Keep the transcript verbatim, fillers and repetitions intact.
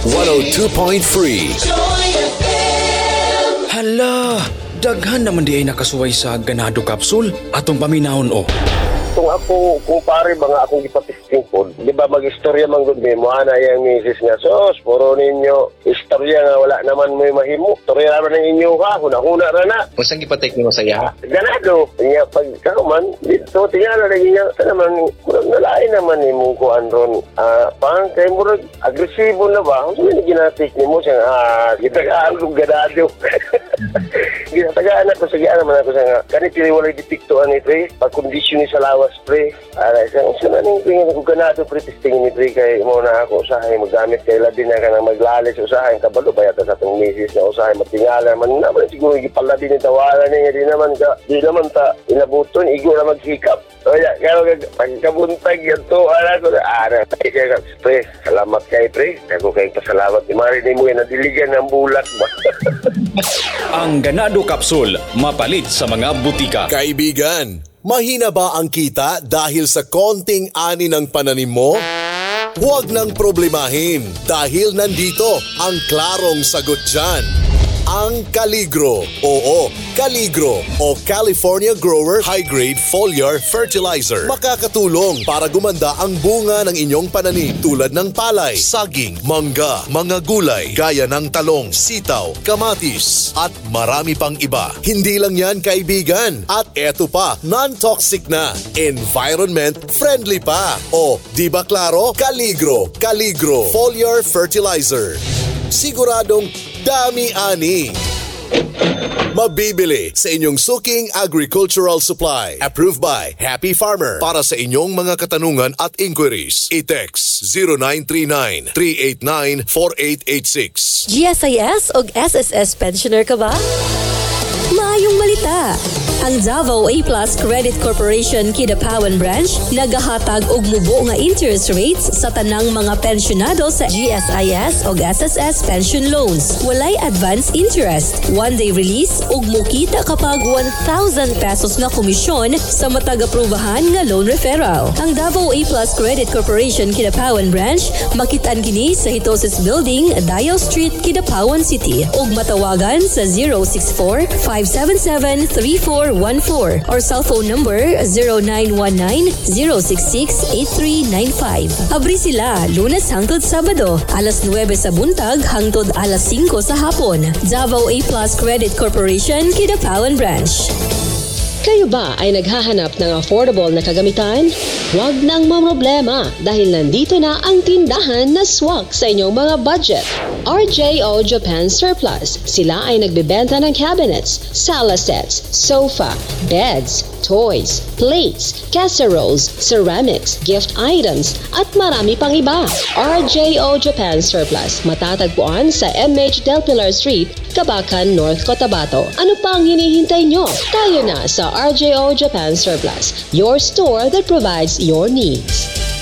one oh two point three. Hala, daghan naman di ay nakasuway sa ganado capsule atong paminahon o. Kung ako, kung pare ba nga akong ipatisting po, di ba mag-istorya man gud mo, ana yung misis nga, sos, puro ninyo, istorya nga wala naman mo mahimo. Istorya naman ng inyo ka, huna-huna na na. Kung saan ipatek mo sa iya? Ganado. Nga, pag kaman, dito, tingnan na lagi niya, sa naman, murag nalain naman ni mong kuan ron. Ah, pang, kay murag, agresibo na ba? Kung saan ginatik ni mo siya, ah, gitagaan kong ganado. Ginatagaan ako, sagaan naman ako sa nga, kanit walay detektuan ni pre, pag-kondisyon ni sa lawas pre, aray, sa kung saan naning tingin ako ganado pre, testingin ni pre, kay mo na ako usahay, maggamit kay labi na ka na maglalis, usahay, kabalo, bayata sa itong misis na usahay, matingala, man naman siguro, ipalabi ni tawalan niya, di naman ka, di naman ta, inabuton, igo na maghikap. Kaya, kaya, pagkabuntag yan to, aray ko, aray, kaya, pre, salamat kay pre, ako kay pasalamat, di marinig mo yan, nadiligan ng bulat ba? Ang ganado capsule, mapalit sa mga butika. Kaibigan, mahina ba ang kita dahil sa konting ani ng pananim mo? Huwag nang problemahin dahil nandito ang klarong sagot dyan. Ang Caligro. Oo, Caligro o California Grower High Grade Foliar Fertilizer. Makakatulong para gumanda ang bunga ng inyong pananim tulad ng palay, saging, mangga, mga gulay, gaya ng talong, sitaw, kamatis, at marami pang iba. Hindi lang yan, kaibigan. At eto pa, non-toxic na, environment friendly pa. O, di ba klaro? Caligro, Caligro Foliar Fertilizer. Siguradong dami-ani. Mabibili sa inyong suking agricultural supply. Approved by Happy Farmer. Para sa inyong mga katanungan at inquiries, i-text zero nine three nine, three eight nine, four eight eight six. G S I S o S S S pensioner ka ba? Maayong malita! Ang Davao A-Plus Credit Corporation Kidapawan Branch nagahatag og mubo nga interest rates sa tanang mga pensyonado sa G S I S o S S S pension loans. Walay advance interest, one-day release ug mukita kapag one thousand pesos nga komisyon sa matag-aprubahan nga loan referral. Ang Davao A-Plus Credit Corporation Kidapawan Branch makitaan kini sa Hitosis Building, Dial Street, Kidapawan City ug matawagan sa zero six four, five seven seven, three four one four or cellphone number zero nine one nine, zero six six, eight three nine five. Abri sila Lunes hangtod Sabado, alas nuwebe sa buntag hangtod alas singko sa hapon. Davao A-Plus Credit Corporation, Kidapawan Branch. Kayo ba ay naghahanap ng affordable na kagamitan? Huwag nang mamroblema dahil nandito na ang tindahan na swak sa inyong mga budget. R J O Japan Surplus. Sila ay nagbebenta ng cabinets, sala sets, sofa, beds, toys, plates, casseroles, ceramics, gift items, at marami pang iba. R J O Japan Surplus. Matatagpuan sa M H Del Pilar Street, Cabacan, North Cotabato. Ano pang hinihintay nyo? Tayo na sa R J O Japan Surplus, your store that provides your needs.